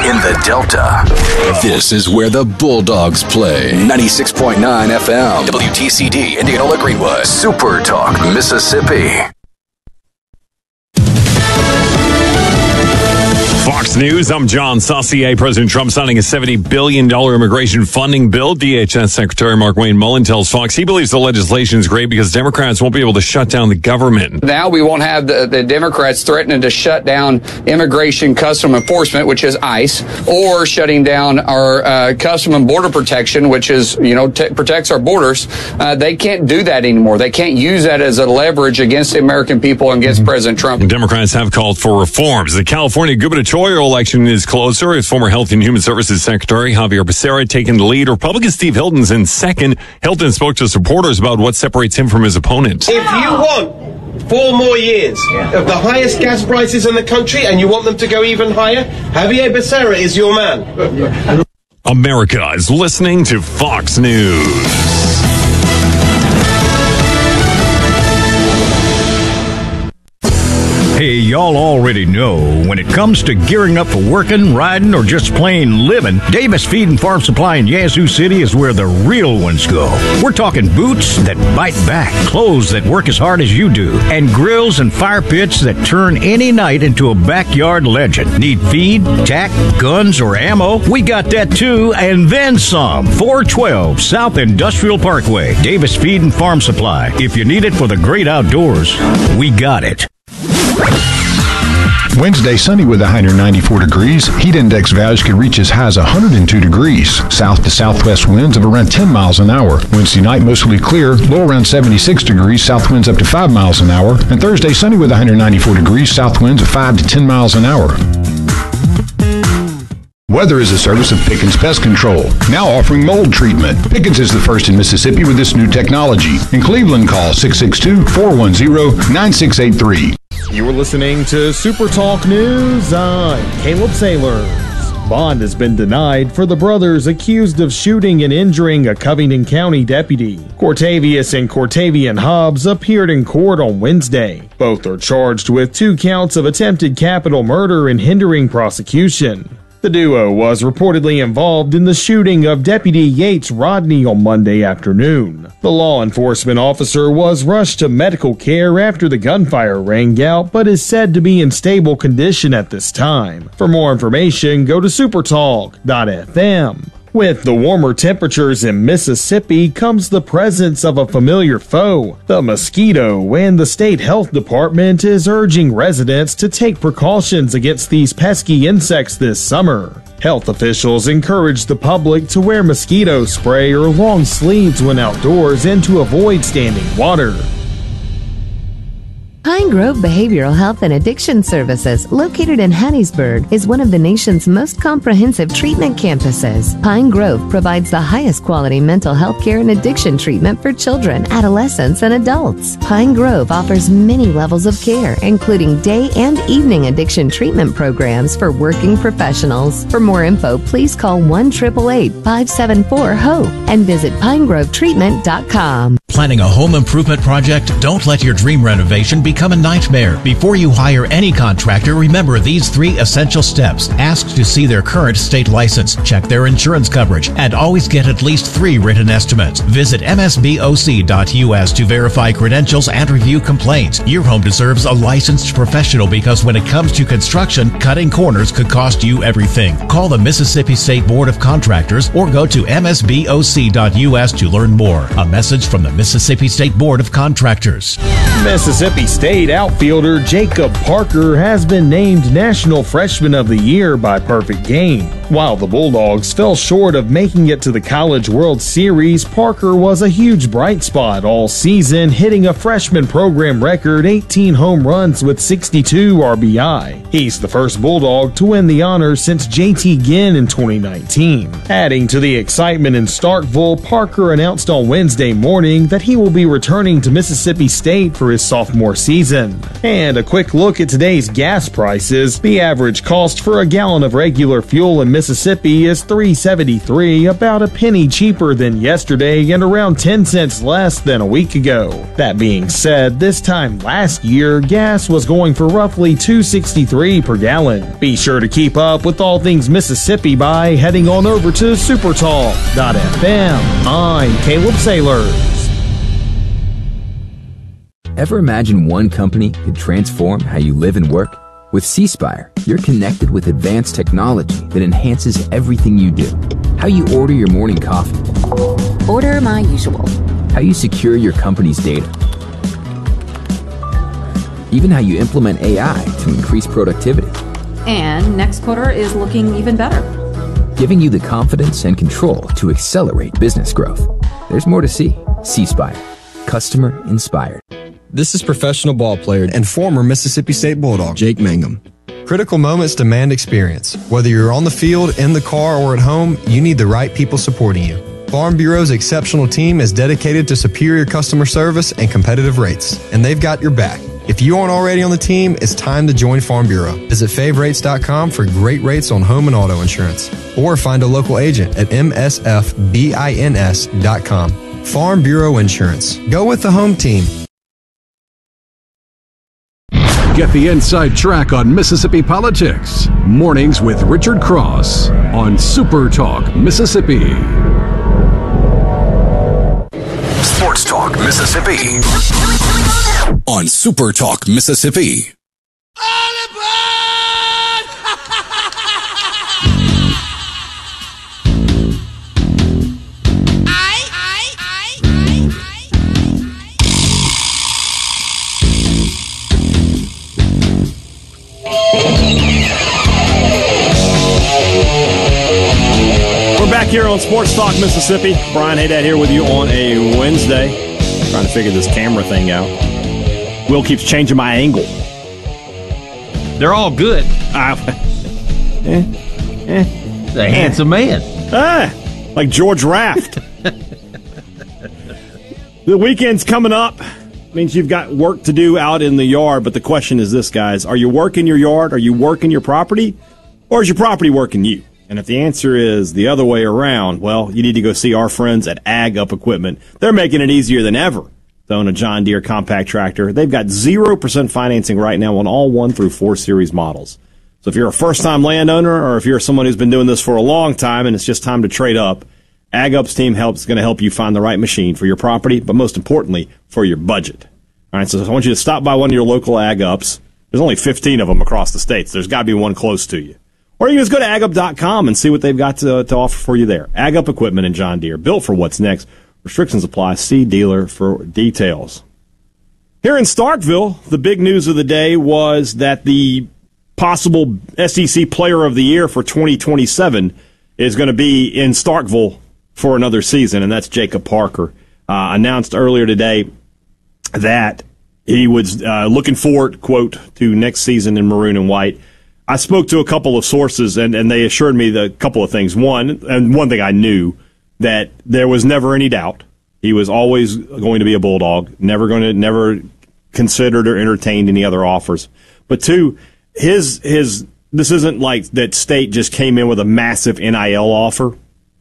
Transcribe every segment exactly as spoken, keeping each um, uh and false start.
in the Delta. This is where the Bulldogs play. ninety-six point nine F M, W T C D, Indianola Greenwood, Super Talk, Mississippi. Fox News, I'm John Saucier. President Trump signing a seventy billion dollars immigration funding bill. D H S Secretary Mark Wayne Mullen tells Fox he believes the legislation is great because Democrats won't be able to shut down the government. Now we won't have the, the Democrats threatening to shut down immigration custom enforcement, which is ICE, or shutting down our uh, custom and border protection, which is, you know, t- protects our borders. Uh, they can't do that anymore. They can't use that as a leverage against the American people and against mm-hmm. President Trump. Democrats have called for reforms. The California gubernatorial election is closer. As former Health and Human Services Secretary Javier Becerra taking the lead. Republican Steve Hilton's in second. Hilton spoke to supporters about what separates him from his opponent. If you want four more years of the highest gas prices in the country and you want them to go even higher, Javier Becerra is your man. America is listening to Fox News. Hey, y'all already know when it comes to gearing up for working, riding, or just plain living, Davis Feed and Farm Supply in Yazoo City is where the real ones go. We're talking boots that bite back, clothes that work as hard as you do, and grills and fire pits that turn any night into a backyard legend. Need feed, tack, guns, or ammo? We got that too, and then some. four twelve South Industrial Parkway, Davis Feed and Farm Supply. If you need it for the great outdoors, we got it. Wednesday, sunny with a high near ninety-four degrees. Heat index values could reach as high as one hundred two degrees. South to southwest winds of around ten miles an hour. Wednesday night, mostly clear, low around seventy-six degrees. South winds up to five miles an hour. And Thursday, sunny with a high near ninety-four degrees. South winds of five to ten miles an hour. Weather is a service of Pickens Pest Control, now offering mold treatment. Pickens is the first in Mississippi with this new technology. In Cleveland, call six six two, four one zero, nine six eight three. You are listening to Super Talk News. I'm Caleb Sailors. Bond has been denied for the brothers accused of shooting and injuring a Covington County deputy. Cortavius and Cortavian Hobbs appeared in court on Wednesday. Both are charged with two counts of attempted capital murder and hindering prosecution. The duo was reportedly involved in the shooting of Deputy Yates Rodney on Monday afternoon. The law enforcement officer was rushed to medical care after the gunfire rang out, but is said to be in stable condition at this time. For more information, go to supertalk dot f m. With the warmer temperatures in Mississippi comes the presence of a familiar foe, the mosquito, and the state health department is urging residents to take precautions against these pesky insects this summer. Health officials encourage the public to wear mosquito spray or long sleeves when outdoors and to avoid standing water. Pine Grove Behavioral Health and Addiction Services, located in Hattiesburg, is one of the nation's most comprehensive treatment campuses. Pine Grove provides the highest quality mental health care and addiction treatment for children, adolescents, and adults. Pine Grove offers many levels of care, including day and evening addiction treatment programs for working professionals. For more info, please call one eight eight eight, five seven four, HOPE and visit pine grove treatment dot com. Planning a home improvement project? Don't let your dream renovation become a nightmare. Before you hire any contractor, remember these three essential steps. Ask to see their current state license, check their insurance coverage, and always get at least three written estimates. Visit m s b o c dot u s to verify credentials and review complaints. Your home deserves a licensed professional because when it comes to construction, cutting corners could cost you everything. Call the Mississippi State Board of Contractors or go to m s b o c dot u s to learn more. A message from the Mississippi State Board of Contractors. Mississippi State outfielder Jacob Parker has been named National Freshman of the Year by Perfect Game. While the Bulldogs fell short of making it to the College World Series, Parker was a huge bright spot all season, hitting a freshman program record eighteen home runs with sixty-two R B I. He's the first Bulldog to win the honor since J T Ginn in twenty nineteen. Adding to the excitement in Starkville, Parker announced on Wednesday morning that he will be returning to Mississippi State for his sophomore season. And a quick look at today's gas prices. The average cost for a gallon of regular fuel in Mississippi is three seventy-three, about a penny cheaper than yesterday and around ten cents less than a week ago. That being said, this time last year, gas was going for roughly two sixty-three per gallon. Be sure to keep up with all things Mississippi by heading on over to supertalk dot f m. I'm Caleb Sailors. Ever imagine one company could transform how you live and work? With C Spire, you're connected with advanced technology that enhances everything you do. How you order your morning coffee. Order my usual. How you secure your company's data. Even how you implement A I to increase productivity. And next quarter is looking even better. Giving you the confidence and control to accelerate business growth. There's more to see. C Spire. Customer inspired. This is professional ball player and former Mississippi State Bulldog, Jake Mangum. Critical moments demand experience. Whether you're on the field, in the car, or at home, you need the right people supporting you. Farm Bureau's exceptional team is dedicated to superior customer service and competitive rates, and they've got your back. If you aren't already on the team, it's time to join Farm Bureau. Visit fave rates dot com for great rates on home and auto insurance, or find a local agent at m s f bins dot com. Farm Bureau Insurance. Go with the home team. Get the inside track on Mississippi politics. Mornings with Richard Cross on Super Talk Mississippi. Sports Talk Mississippi on Super Talk Mississippi. We're back here on Sports Talk Mississippi. Brian Haydad here with you on a Wednesday. Trying to figure this camera thing out. Will keeps changing my angle. They're all good. Uh, eh, eh, He's a handsome man. Ah, like George Raft. The weekend's coming up. Means you've got work to do out in the yard, but the question is this, guys. Are you working your yard? Are you working your property? Or is your property working you? And if the answer is the other way around, well, you need to go see our friends at Ag Up Equipment. They're making it easier than ever to own a John Deere compact tractor. They've got zero percent financing right now on all one through four series models. So if you're a first-time landowner or if you're someone who's been doing this for a long time and it's just time to trade up, Ag Up's team helps going to help you find the right machine for your property, but most importantly, for your budget. All right, so I want you to stop by one of your local Ag Ups. There's only fifteen of them across the states. There's got to be one close to you. Or you can just go to ag up dot com and see what they've got to, to offer for you there. Ag Up Equipment and John Deere, built for what's next. Restrictions apply. See dealer for details. Here in Starkville, the big news of the day was that the possible S E C Player of the Year for twenty twenty-seven is going to be in Starkville for another season, and that's Jacob Parker. Uh, announced earlier today that he was uh, looking forward, quote, to next season in maroon and white. I spoke to a couple of sources, and, and they assured me the couple of things. One, and one thing I knew, that there was never any doubt. He was always going to be a Bulldog, never going to, never considered or entertained any other offers. But two, his his this isn't like that State just came in with a massive N I L offer,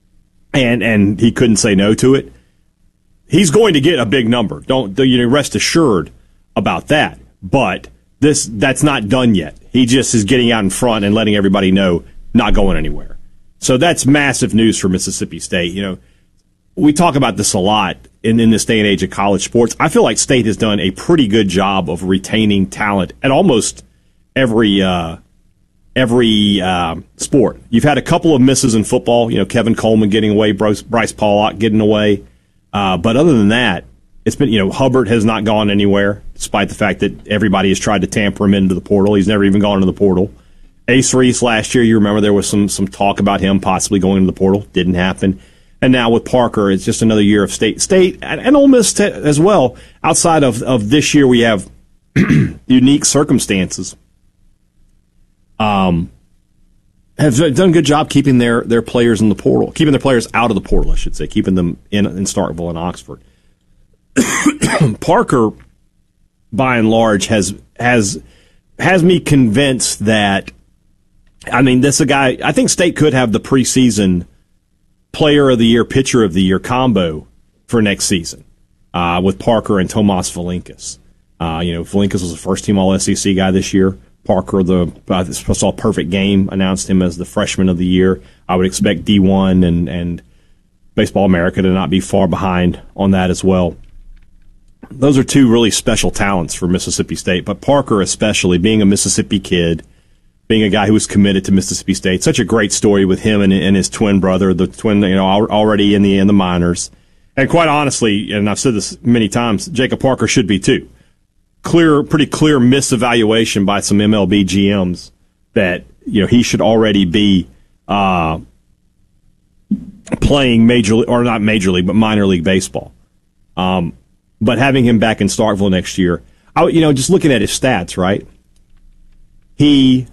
and and he couldn't say no to it. He's going to get a big number. Don't you know, rest assured about that. But this that's not done yet. He just is getting out in front and letting everybody know not going anywhere. So that's massive news for Mississippi State. You know, we talk about this a lot in, in this day and age of college sports. I feel like State has done a pretty good job of retaining talent at almost every uh, every uh, sport. You've had a couple of misses in football. You know, Kevin Coleman getting away, Bryce, Bryce Pollock getting away. Uh, but other than that, it's been, you know, Hubbard has not gone anywhere, despite the fact that everybody has tried to tamper him into the portal. He's never even gone into the portal. Ace Reese last year, you remember there was some some talk about him possibly going into the portal. Didn't happen. And now with Parker, it's just another year of State. State and, and Ole Miss t- as well. Outside of, of this year, we have unique circumstances. Um, have done a good job keeping their, their players in the portal, keeping their players out of the portal, I should say, keeping them in, in Starkville and Oxford. Parker, by and large, has has has me convinced that I mean, this is a guy, I think State could have the preseason player of the year, pitcher of the year combo for next season uh, with Parker and Tomas Valinkas. Uh, you know, Valinkas was the first team All S E C guy this year. Parker, the uh, saw a perfect game, announced him as the freshman of the year. I would expect D one and, and Baseball America to not be far behind on that as well. Those are two really special talents for Mississippi State, but Parker especially, being a Mississippi kid, being a guy who was committed to Mississippi State, such a great story with him and, and his twin brother, the twin, you know, already in the in the minors. And quite honestly, and I've said this many times, Jacob Parker should be too. Clear, pretty clear misevaluation by some M L B G Ms that, you know, he should already be uh, playing major, or not major league, but minor league baseball. Um, but having him back in Starkville next year, I, you know, just looking at his stats, right? He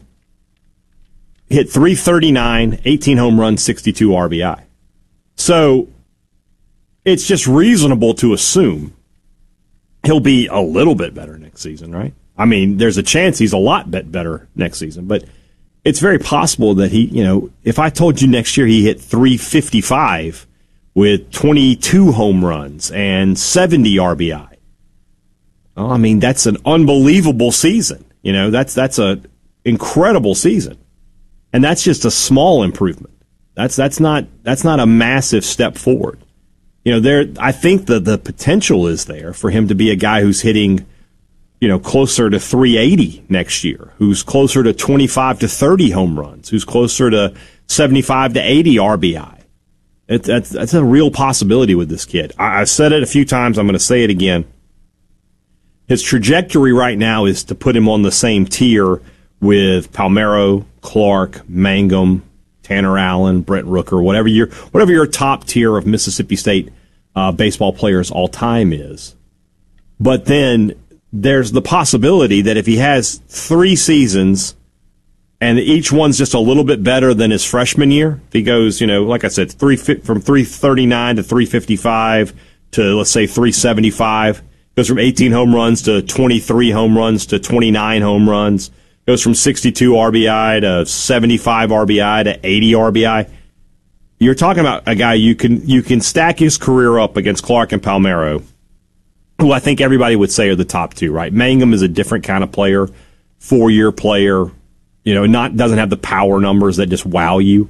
hit three thirty-nine, eighteen home runs, sixty-two R B I. So it's just reasonable to assume he'll be a little bit better next season, right? I mean, there's a chance he's a lot bit better next season, but it's very possible that he, you know, if I told you next year he hit three fifty-five with twenty-two home runs and seventy R B I, well, I mean, that's an unbelievable season. You know, that's that's a incredible season. And that's just a small improvement. That's that's not that's not a massive step forward. You know, there. I think the the potential is there for him to be a guy who's hitting, you know, closer to three eighty next year, who's closer to twenty-five to thirty home runs, who's closer to seventy-five to eighty R B I. It, that's that's a real possibility with this kid. I, I've said it a few times. I'm going to say it again. His trajectory right now is to put him on the same tier with Palmeiro, Clark, Mangum, Tanner Allen, Brent Rooker, whatever your whatever your top tier of Mississippi State uh, baseball players all time is. But then there's the possibility that if he has three seasons and each one's just a little bit better than his freshman year, if he goes, you know, like I said, three from three thirty-nine to three fifty-five to, let's say, three seventy-five, goes from eighteen home runs to twenty-three home runs to twenty-nine home runs, goes from sixty-two R B I to seventy-five R B I to eighty R B I. You're talking about a guy you can you can stack his career up against Clark and Palmeiro, who I think everybody would say are the top two, right? Mangum is a different kind of player, four-year player, you know, not doesn't have the power numbers that just wow you.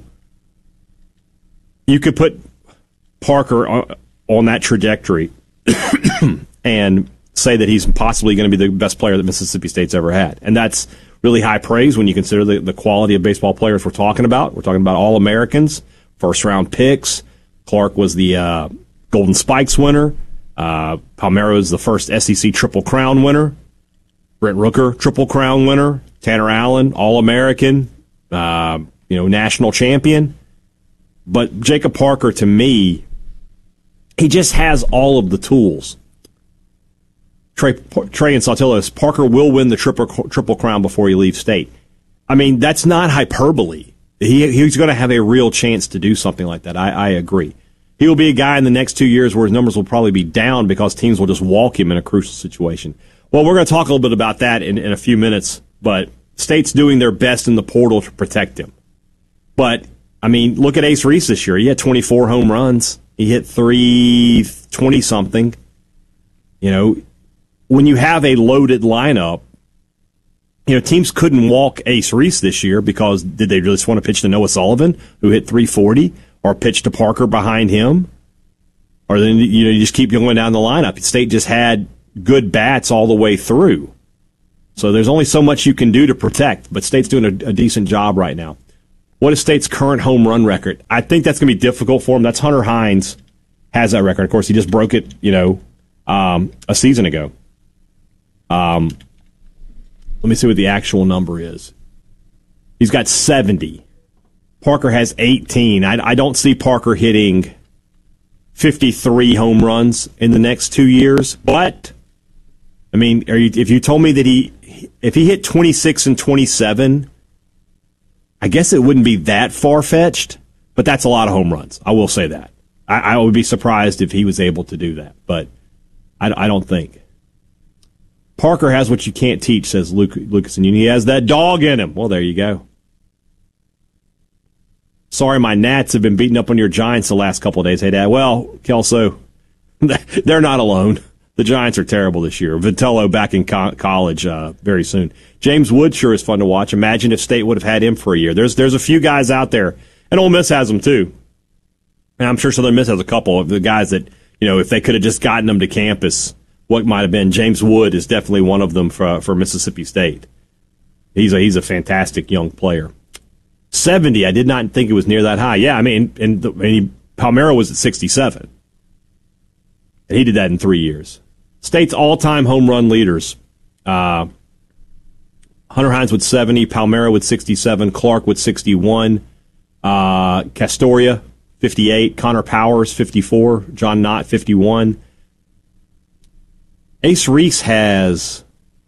You could put Parker on, on that trajectory and say that he's possibly going to be the best player that Mississippi State's ever had. And that's really high praise when you consider the, the quality of baseball players we're talking about. We're talking about All-Americans, first-round picks. Clark was the uh, Golden Spikes winner. Uh, Palmeiro is the first S E C Triple Crown winner. Brent Rooker, Triple Crown winner. Tanner Allen, All-American, uh, you know, national champion. But Jacob Parker, to me, he just has all of the tools. Trey, Trey and Saltillo, Parker will win the triple triple crown before he leaves state. I mean, that's not hyperbole. He he's going to have a real chance to do something like that. I, I agree. He will be a guy in the next two years where his numbers will probably be down because teams will just walk him in a crucial situation. Well, we're going to talk a little bit about that in, in a few minutes, but State's doing their best in the portal to protect him. But, I mean, look at Ace Reese this year. He had twenty-four home runs. He hit three twenty-something. You know, when you have a loaded lineup, you know, teams couldn't walk Ace Reese this year because did they just want to pitch to Noah Sullivan, who hit three forty, or pitch to Parker behind him? Or then, you know, you just keep going down the lineup. State just had good bats all the way through. So there's only so much you can do to protect, but State's doing a, a decent job right now. What is State's current home run record? I think that's going to be difficult for him. That's Hunter Hines has that record. Of course, he just broke it, you know, um, a season ago. Um, let me see what the actual number is. He's got seventy. Parker has eighteen. I, I don't see Parker hitting fifty-three home runs in the next two years. But, I mean, are you, if you told me that he, if he hit twenty-six and twenty-seven, I guess it wouldn't be that far-fetched, but that's a lot of home runs. I will say that. I, I would be surprised if he was able to do that, but I, I don't think. Parker has what you can't teach, says Luke, Lucas, and he has that dog in him. Well, there you go. Sorry, my Nats have been beating up on your Giants the last couple of days. Hey, Dad. Well, Kelso, they're not alone. The Giants are terrible this year. Vitello back in co- college uh, very soon. James Wood sure is fun to watch. Imagine if State would have had him for a year. There's there's a few guys out there, and Ole Miss has them too. And I'm sure Southern Miss has a couple of the guys that, you know, if they could have just gotten them to campus, what might have been. James Wood is definitely one of them for for Mississippi State. He's a he's a fantastic young player. seventy, I did not think it was near that high. Yeah, I mean, and, the, and he, Palmero was at sixty-seven. And he did that in three years. State's all-time home run leaders. Uh, Hunter Hines with seventy, Palmero with sixty-seven, Clark with sixty-one, uh, Castoria, fifty-eight, Connor Powers, fifty-four, John Knott, fifty-one. Ace Reese has,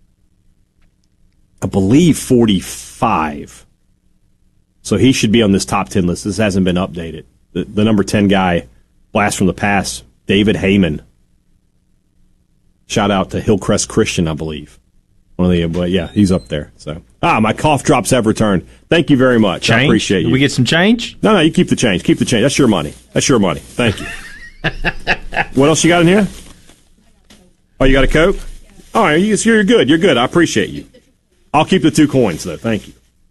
I believe, forty-five. So he should be on this top ten list. This hasn't been updated. The, the number ten guy, blast from the past, David Heyman. Shout out to Hillcrest Christian, I believe. One of the, but yeah, he's up there. So ah, my cough drops have returned. Thank you very much. Change? I appreciate you. Did we get some change? No, no, you keep the change. Keep the change. That's your money. That's your money. Thank you. What else you got in here? Oh, you got a Coke? All right, you're good. You're good. I appreciate you. I'll keep the two coins, though. Thank you.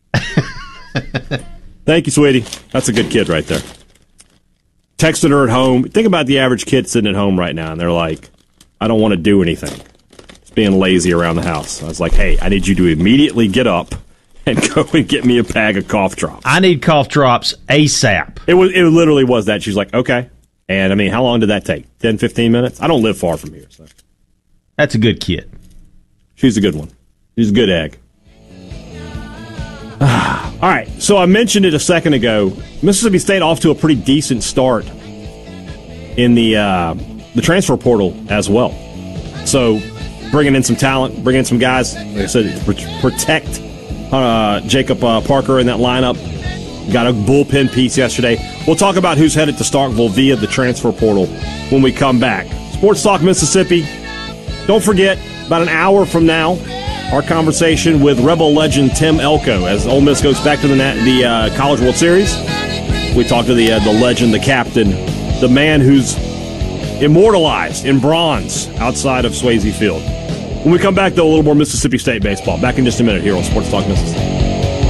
Thank you, sweetie. That's a good kid right there. Texting her at home. Think about the average kid sitting at home right now, and they're like, I don't want to do anything. Just being lazy around the house. I was like, hey, I need you to immediately get up and go and get me a bag of cough drops. I need cough drops ASAP. It was. It literally was that. She's like, okay. And, I mean, how long did that take? ten, fifteen minutes? I don't live far from here. So. That's a good kid. She's a good one. She's a good egg. All right, so I mentioned it a second ago. Mississippi State off to a pretty decent start in the uh, the transfer portal as well. So bringing in some talent, bringing in some guys, like I said, protect uh, Jacob uh, Parker in that lineup. Got a bullpen piece yesterday. We'll talk about who's headed to Starkville via the transfer portal when we come back. Sports Talk Mississippi. Don't forget, about an hour from now, our conversation with Rebel legend Tim Elko as Ole Miss goes back to the the uh, College World Series. We talk to the uh, the legend, the captain, the man who's immortalized in bronze outside of Swayze Field. When we come back, though, a little more Mississippi State baseball. Back in just a minute here on Sports Talk Mississippi.